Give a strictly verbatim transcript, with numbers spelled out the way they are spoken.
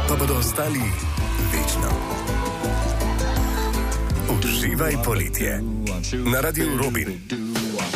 pa bodo ostali večno. Uživaj poletje na Radiu Robin.